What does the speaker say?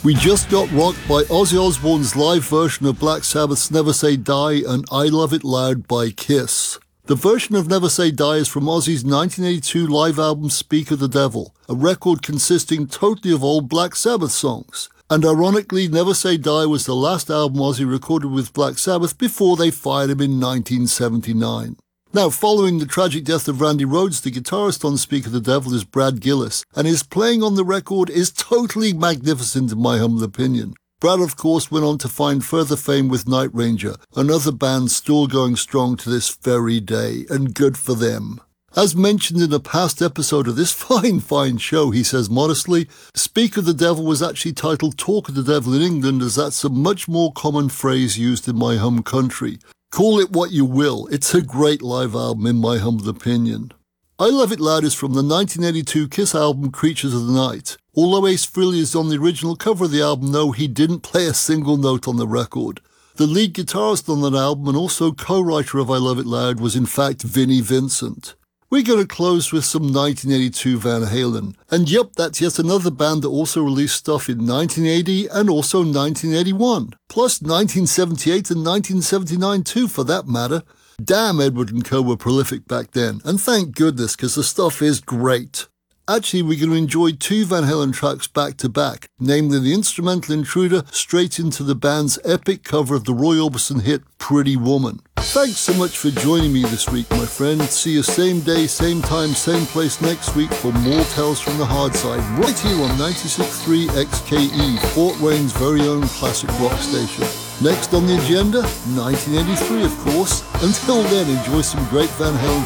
We just got rocked by Ozzy Osbourne's live version of Black Sabbath's Never Say Die and I Love It Loud by Kiss. The version of Never Say Die is from Ozzy's 1982 live album Speak of the Devil, a record consisting totally of old Black Sabbath songs. And ironically, Never Say Die was the last album Ozzy recorded with Black Sabbath before they fired him in 1979. Now, following the tragic death of Randy Rhoads, the guitarist on Speak of the Devil is Brad Gillis, and his playing on the record is totally magnificent in my humble opinion. Brad, of course, went on to find further fame with Night Ranger, another band still going strong to this very day, and good for them. As mentioned in a past episode of this fine show, he says modestly, Speak of the Devil was actually titled Talk of the Devil in England, as that's a much more common phrase used in my home country. Call it what you will, it's a great live album in my humble opinion. I Love It Loud is from the 1982 Kiss album Creatures of the Night. Although Ace Frehley is on the original cover of the album, though, he didn't play a single note on the record. The lead guitarist on that album and also co-writer of I Love It Loud was in fact Vinnie Vincent. We're going to close with some 1982 Van Halen. And yep, that's yet another band that also released stuff in 1980 and also 1981. Plus 1978 and 1979 too, for that matter. Damn, Edward & Co. were prolific back then. And thank goodness, because the stuff is great. Actually, we're going to enjoy two Van Halen tracks back to back, namely the instrumental intruder straight into the band's epic cover of the Roy Orbison hit Pretty Woman. Thanks so much for joining me this week, my friend. See you same day, same time, same place next week for more Tales from the Hard Side, right here on 96.3 XKE, Fort Wayne's very own classic rock station. Next on the agenda, 1983, of course. Until then, enjoy some great Van Halen